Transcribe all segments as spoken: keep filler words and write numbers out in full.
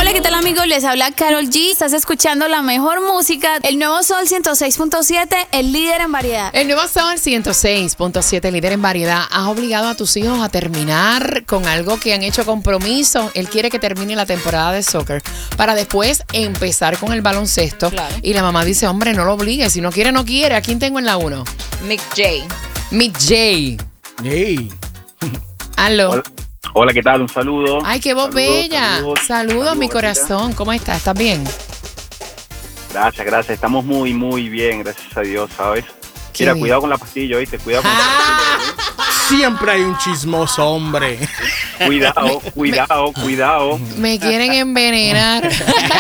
Hola, ¿qué tal amigos? Les habla Karol G. Estás escuchando la mejor música. El nuevo Sol ciento seis punto siete, el líder en variedad. El nuevo Sol ciento seis punto siete, líder en variedad. Has obligado a tus hijos a terminar con algo que han hecho compromiso. Él quiere que termine la temporada de soccer para después empezar con el baloncesto. Claro. Y la mamá dice, hombre, no lo obligues. Si no quiere, no quiere. ¿A quién tengo en la uno? Mick J. Mick J. Hey. Aló. Hola, hola, ¿qué tal? Un saludo. Ay, qué voz Saludos, bella. Saludos, saludos, mi Gatita. corazón. ¿Cómo estás? ¿Estás bien? Gracias, gracias. Estamos muy, muy bien, gracias a Dios, ¿sabes? Qué Mira, bien. cuidado con la pastilla, ¿oíste? Cuidado con Ah. la pastilla. Siempre hay un chismoso, hombre. Cuidado, cuidado, cuidado. Me quieren envenenar.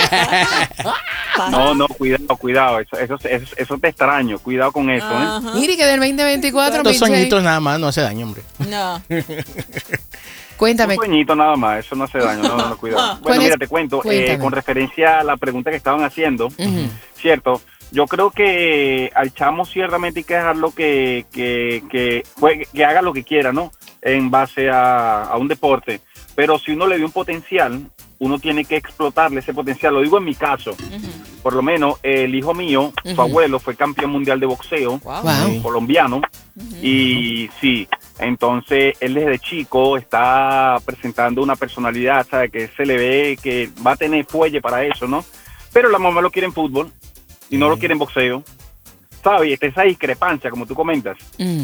No, no, cuidado, cuidado. Eso, eso, eso, eso te extraño. Cuidado con eso, ¿eh? Ajá. Mire que del veinte veinticuatro, Dos Mick J. añitos nada más, no hace daño, hombre. No. Cuéntame. Un sueñito nada más, eso no hace daño, no, no, cuidado. ¿Cuál Bueno, es? mira, te cuento, Cuéntame. eh, con referencia a la pregunta que estaban haciendo, Ujú. ¿cierto? Yo creo que al chamo ciertamente hay que dejarlo que, que, que, juegue, que haga lo que quiera, ¿no? En base a, a un deporte. Pero si uno le dio un potencial, uno tiene que explotarle ese potencial. Lo digo en mi caso. Uh-huh. Por lo menos el hijo mío, Ujú. su abuelo fue campeón mundial de boxeo, Wow. Wow. colombiano. Uh-huh. Y sí, entonces él desde chico está presentando una personalidad, ¿sabe? Que se le ve que va a tener fuelle para eso, ¿no? Pero la mamá lo quiere en fútbol y no lo quiere en boxeo, ¿sabes? Y está esa discrepancia, como tú comentas. Mm.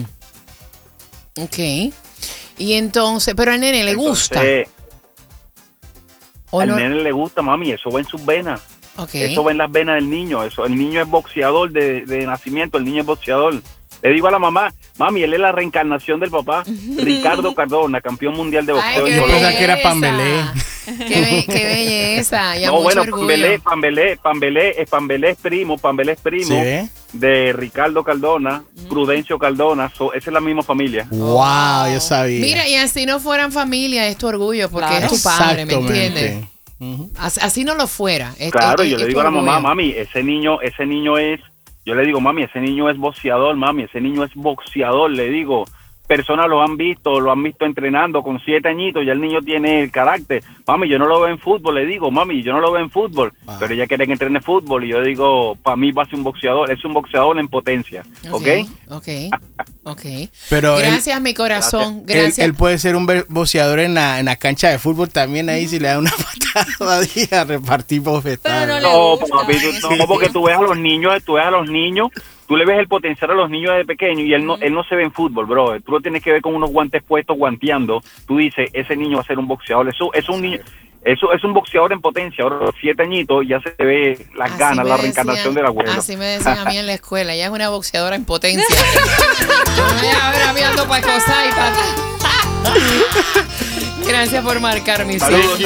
Ok. Y entonces, pero al nene le gusta. Entonces, ¿O al no? nene le gusta, mami, eso va en sus venas. Ok. Eso va en las venas del niño. Eso, el niño es boxeador de, de nacimiento, el niño es boxeador. Le digo a la mamá, mami, él es la reencarnación del papá. Ricardo Cardona, campeón mundial de boxeo. Ay, en qué Yo Colombia. pensaba que era belleza. Pambelé. Qué, be- qué belleza. Y a No, mucho bueno, orgullo. Pambelé, Pambelé, Pambelé, es Pambelé es primo, Pambelé es primo ¿Sí ve? de Ricardo Cardona, Prudencio Cardona, so, esa es la misma familia. Wow, yo sabía. Mira, y así no fueran familia, es tu orgullo, porque Claro. es tu padre, ¿me Exactamente. entiendes? Ujú. Así, así no lo fuera. Es- Claro, es- yo es le tu digo a la mamá, orgullo. mami, ese niño, ese niño es, yo le digo, mami, ese niño es boxeador, mami, ese niño es boxeador, le digo. Personas lo han visto, lo han visto entrenando con siete añitos, ya el niño tiene el carácter. Mami, yo no lo veo en fútbol, le digo, mami, yo no lo veo en fútbol, Ah. pero ella quiere que entrene fútbol y yo digo, para mí va a ser un boxeador, es un boxeador en potencia, ¿ok? Ok, ok. Pero él, Gracias, mi corazón. él, Gracias. él puede ser un be- boxeador en la, en la cancha de fútbol también ahí si le da una patada ahí a repartir bofetadas. Pero no le No, gusta, papi, tú- ¿eh? no, porque tú ves a los niños, tú ves a los niños, tú le ves el potencial a los niños desde pequeño y él no, él no se ve en fútbol, bro. Tú lo tienes que ver con unos guantes puestos, guanteando. Tú dices, ese niño va a ser un boxeador. Eso es un niño, eso es un boxeador en potencia. Ahora, siete añitos, ya se ve las Así ganas, me la decían- reencarnación del abuelo. Así me decían a mí en la escuela. Ella es una boxeadora en potencia. Yo me voy a ver a mí ando para cosar y para... Gracias por marcar mi Saludos.